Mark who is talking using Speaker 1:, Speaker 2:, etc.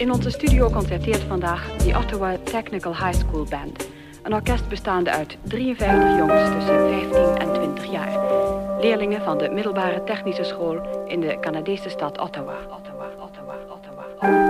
Speaker 1: In onze studio concerteert vandaag de Ottawa Technical High School Band. Een orkest bestaande uit 53 jongens tussen 15 en 20 jaar. Leerlingen van de middelbare technische school in de Canadese stad Ottawa.